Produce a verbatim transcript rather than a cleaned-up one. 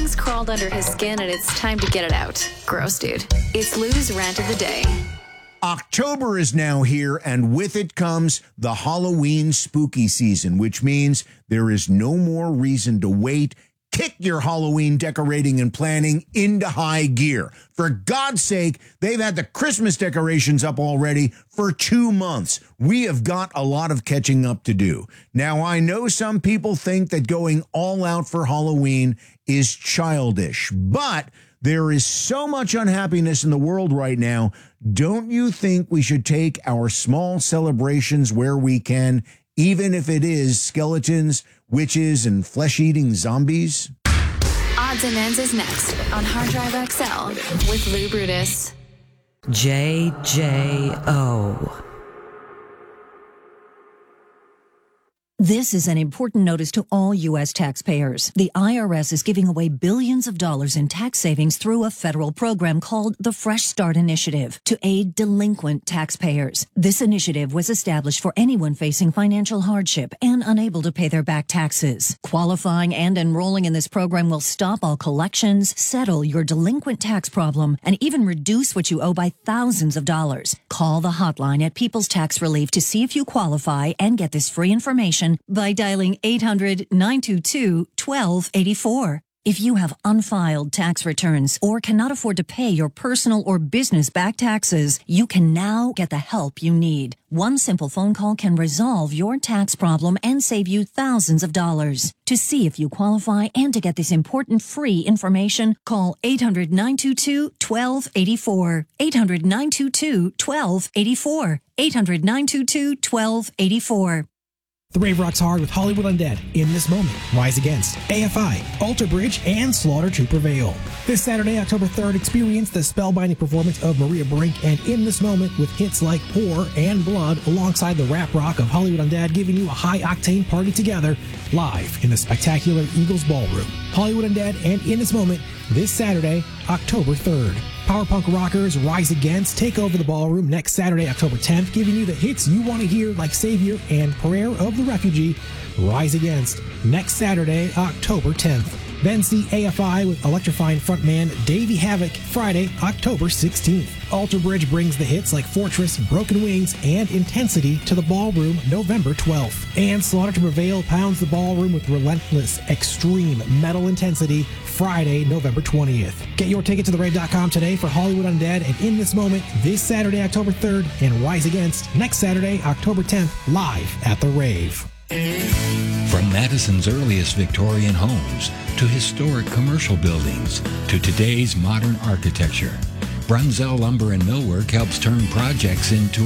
Something's crawled under his skin and it's time to get it out. Gross, dude. It's Lou's Rant of the Day. October is now here, and with it comes the Halloween spooky season, which means there is no more reason to wait. Kick your Halloween decorating and planning into high gear. For God's sake, they've had the Christmas decorations up already for two months. We have got a lot of catching up to do. Now, I know some people think that going all out for Halloween is childish, but there is so much unhappiness in the world right now. Don't you think we should take our small celebrations where we can, even if it is skeletons, witches, and flesh-eating zombies? Odds and Ends is next on Hard Drive X L with Lou Brutus. J J O. This is an important notice to all U S taxpayers. The I R S is giving away billions of dollars in tax savings through a federal program called the Fresh Start Initiative to aid delinquent taxpayers. This initiative was established for anyone facing financial hardship and unable to pay their back taxes. Qualifying and enrolling in this program will stop all collections, settle your delinquent tax problem, and even reduce what you owe by thousands of dollars. Call the hotline at People's Tax Relief to see if you qualify and get this free information by dialing eight hundred, nine two two, one two eight four. If you have unfiled tax returns or cannot afford to pay your personal or business back taxes, you can now get the help you need. One simple phone call can resolve your tax problem and save you thousands of dollars. To see if you qualify and to get this important free information, call eight hundred, nine two two, one two eight four. eight hundred, nine two two, one two eight four. eight hundred, nine two two, one two eight four. The Rave rocks hard with Hollywood Undead, In This Moment, Rise Against, A F I, Alter Bridge, and Slaughter to Prevail. This Saturday, October third, experience the spellbinding performance of Maria Brink and In This Moment with hits like Pour and Blood alongside the rap rock of Hollywood Undead, giving you a high-octane party together live in the spectacular Eagles Ballroom. Hollywood Undead and In This Moment this Saturday, October third. Power punk rockers Rise Against take over the ballroom next Saturday, October tenth, giving you the hits you want to hear like Savior and Prayer of the Refugee. Rise Against next Saturday, October tenth. Then see A F I with electrifying frontman Davey Havoc Friday, October sixteenth. Alter Bridge brings the hits like Fortress, Broken Wings, and Intensity to the ballroom November twelfth. And Slaughter to Prevail pounds the ballroom with relentless, extreme metal intensity Friday, November twentieth. Get your ticket to the rave dot com today for Hollywood Undead and In This Moment this Saturday, October third, and Rise Against next Saturday, October tenth, live at the Rave. From Madison's earliest Victorian homes to historic commercial buildings to today's modern architecture, Brunzell Lumber and Millwork helps turn projects into